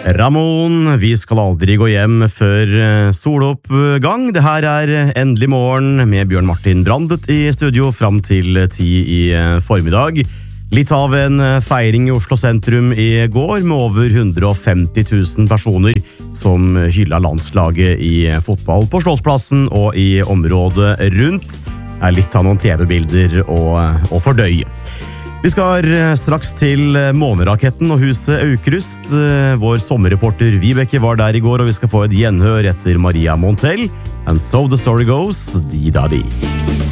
Ramón, vi skal aldri gå hjem før soloppgang. Det her Endelig morgen med Bjørn Martin Brandet i studio fram til 10 i formiddag. Litt av en feiring i Oslo sentrum i går med over 150 000 personer som hyllet landslaget i fotball på Slottsplassen og i området rundt. Litt av noen TV-bilder å fordøye. Vi skal straks til måneraketten og huset Aukrust. Vår sommerreporter Vibeke var der i går, og vi skal få et gjenhør etter Maria Montell. And so the story goes, di-da-di.